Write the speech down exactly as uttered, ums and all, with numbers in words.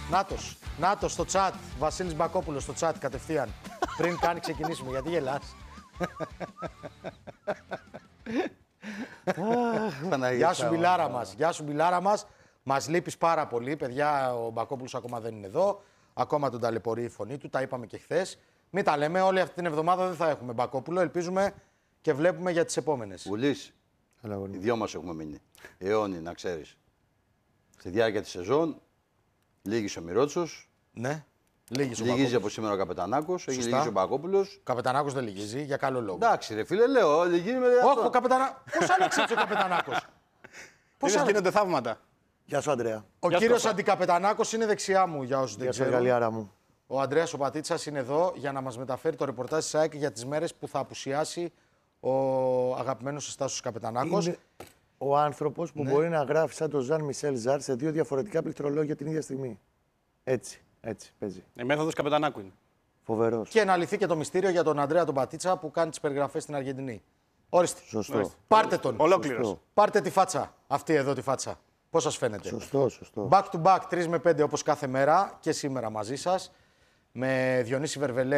Νάτος. Νάτος στο chat. Βασίλης Μπακόπουλος στο chat κατευθείαν. Πριν κάνει ξεκινήσουμε. Γιατί γελάς. Γεια σου Μπιλάρα μας. Γεια σου Μπιλάρα μας. Μας λείπεις πάρα πολύ. Παιδιά, ο Μπακόπουλος ακόμα δεν είναι εδώ. Ακόμα τον ταλαιπωρεί η φωνή του. Τα είπαμε και χθες. Μην τα λέμε. Όλη αυτή την εβδομάδα δεν θα έχουμε Μπακόπουλο. Ελπίζουμε και βλέπουμε για τις επόμενες. Ουλής, οι δυο μας έχουμε μείνει. Αιώνι, να ξέρεις. Στη διάρκεια της σεζόν, λύγησε ο Μιρότσος. Ναι. Λύγησε λυγίζει από σήμερα ο Καπετανάκος. Έχει λυγίσει ο Μπακόπουλος. Ο Καπετανάκος δεν λυγίζει, για καλό λόγο. Εντάξει, ρε φίλε, λέω. Λυγίζει με Όχι, ο Καπετανάκος. Πώς άλλαξε έτσι ο Καπετανάκος. Πώς γίνονται θαύματα. Γεια σου, Αντρέα. Ο κύριος Αντικαπετανάκος είναι δεξιά μου, για όσους δεν Γεια σου, ξέρουν. Γαλλιάρα μου. Ο Ανδρέας ο Πατίτσας είναι εδώ για να μας μεταφέρει το ρεπορτάζ της ΑΕΚ για τις μέρες που θα απουσιάσει ο αγαπημένος Στάσος Καπετανάκος. Είναι ο άνθρωπος που Ναι. μπορεί να γράφει σαν τον Ζαν Μισελ Ζαρ σε δύο διαφορετικά πληκτρολόγια την ίδια στιγμή. Έτσι, έτσι παίζει. Η μέθοδος Καπετανάκου είναι. Φοβερός. Και να λυθεί και το μυστήριο για τον Ανδρέα τον Πατίτσα που κάνει τις περιγραφές στην Αργεντινή. Ορίστε. Σωστό. Πάρτε τον. Ολόκληρος. Σωστό. Πάρτε τη φάτσα. Αυτή εδώ τη φάτσα. Πώς σας φαίνεται. Σωστό, σωστό. Back to back, τρεις με πέντε όπως κάθε μέρα και σήμερα μαζί σας. Με Διονύση Βερβελέ.